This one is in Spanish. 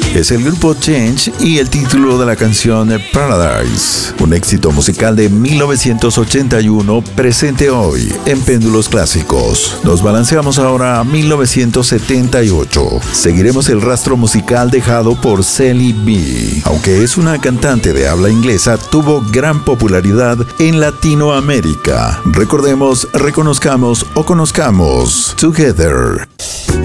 Es el grupo Change y el título de la canción Paradise, un éxito musical de 1981 presente hoy en Péndulos Clásicos. Nos balanceamos ahora a 1978. Seguiremos el rastro musical dejado por Celly B. Aunque es una cantante de habla inglesa, tuvo gran popularidad en Latinoamérica. Recordemos, reconozcamos o conozcamos Together.